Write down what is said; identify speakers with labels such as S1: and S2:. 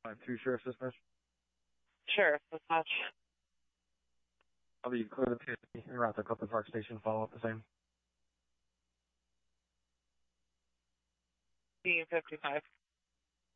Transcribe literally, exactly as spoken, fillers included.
S1: five two Sheriff Dispatch.
S2: Sheriff Dispatch.
S1: I'll be clear the city and route to Clifton Park Station. Follow up the same.
S2: B fifty-five.